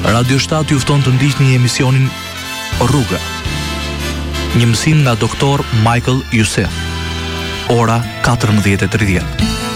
Radio 7 ju fton të ndiqni emisionin Rruga. Një mësim nga doktor Michael Youssef. Ora 14:30.